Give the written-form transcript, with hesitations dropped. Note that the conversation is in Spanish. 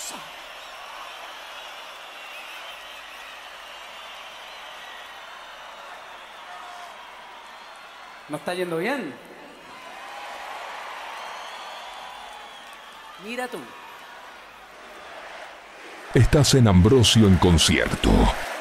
¿No está yendo bien? Mira tú. Estás en Ambrosio en concierto.